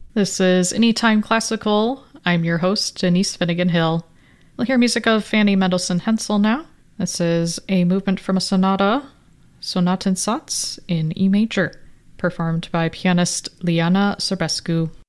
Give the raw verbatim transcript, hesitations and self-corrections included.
This is Anytime Classical. I'm your host, Denise Finnegan Hill. We'll hear music of Fanny Mendelssohn Hensel now. This is a movement from a sonata, Sonaten Satz in E major, performed by pianist Liana Serbescu.